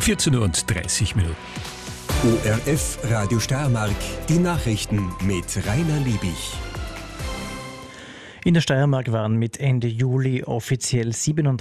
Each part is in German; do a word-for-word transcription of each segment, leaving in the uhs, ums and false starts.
vierzehn Uhr und dreißig Minuten. O R F Radio Steiermark, die Nachrichten mit Rainer Liebig. In der Steiermark waren mit Ende Juli offiziell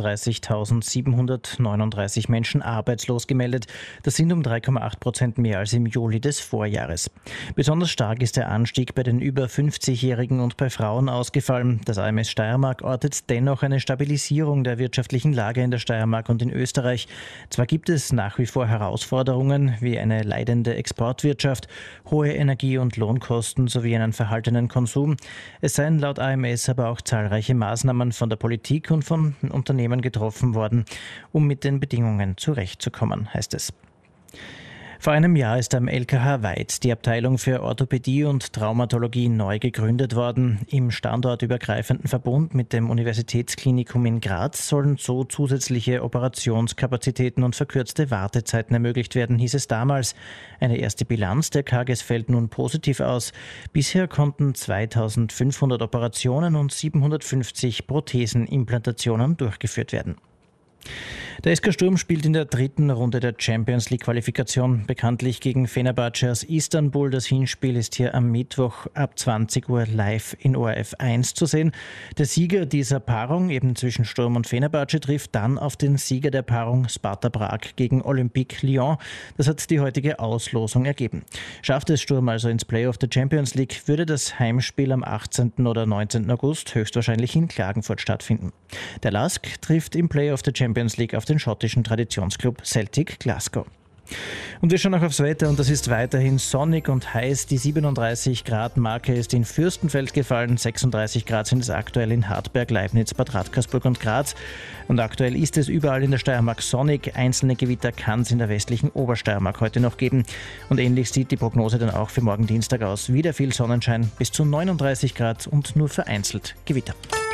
siebenunddreißigtausendsiebenhundertneununddreißig Menschen arbeitslos gemeldet. Das sind um drei Komma acht Prozent mehr als im Juli des Vorjahres. Besonders stark ist der Anstieg bei den über fünfzigjährigen und bei Frauen ausgefallen. Das A M S Steiermark ortet dennoch eine Stabilisierung der wirtschaftlichen Lage in der Steiermark und in Österreich. Zwar gibt es nach wie vor Herausforderungen wie eine leidende Exportwirtschaft, hohe Energie- und Lohnkosten sowie einen verhaltenen Konsum. Es seien laut A M S aber auch zahlreiche Maßnahmen von der Politik und von Unternehmen getroffen worden, um mit den Bedingungen zurechtzukommen, heißt es. Vor einem Jahr ist am L K H Weid die Abteilung für Orthopädie und Traumatologie neu gegründet worden. Im standortübergreifenden Verbund mit dem Universitätsklinikum in Graz sollen so zusätzliche Operationskapazitäten und verkürzte Wartezeiten ermöglicht werden, hieß es damals. Eine erste Bilanz der K G S fällt nun positiv aus. Bisher konnten zweitausendfünfhundert Operationen und siebenhundertfünfzig Prothesenimplantationen durchgeführt werden. Der S K Sturm spielt in der dritten Runde der Champions League Qualifikation bekanntlich gegen Fenerbahce aus Istanbul. Das Hinspiel ist hier am Mittwoch ab zwanzig Uhr live in O R F eins zu sehen. Der Sieger dieser Paarung, eben zwischen Sturm und Fenerbahce, trifft dann auf den Sieger der Paarung Sparta Prag gegen Olympique Lyon. Das hat die heutige Auslosung ergeben. Schafft es Sturm also ins Playoff der Champions League, würde das Heimspiel am achtzehnten oder neunzehnten August höchstwahrscheinlich in Klagenfurt stattfinden. Der Lask trifft im Playoff der Champions League auf den schottischen Traditionsclub Celtic Glasgow. Und wir schauen noch aufs Wetter und das ist weiterhin sonnig und heiß. Die siebenunddreißig Grad Marke ist in Fürstenfeld gefallen, sechsunddreißig Grad sind es aktuell in Hartberg, Leibniz, Bad Radkersburg und Graz. Und aktuell ist es überall in der Steiermark sonnig. Einzelne Gewitter kann es in der westlichen Obersteiermark heute noch geben. Und ähnlich sieht die Prognose dann auch für morgen Dienstag aus. Wieder viel Sonnenschein, bis zu neununddreißig Grad und nur vereinzelt Gewitter.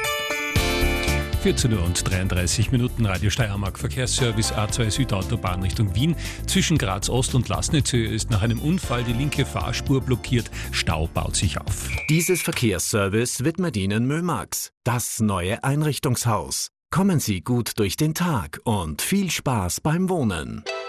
vierzehn Uhr und dreiunddreißig Minuten, Radio Steiermark Verkehrsservice A zwei Südautobahn Richtung Wien. Zwischen Graz Ost und Lasnitzhöhe ist nach einem Unfall die linke Fahrspur blockiert. Stau baut sich auf. Dieses Verkehrsservice widmet Ihnen Mömax, das neue Einrichtungshaus. Kommen Sie gut durch den Tag und viel Spaß beim Wohnen.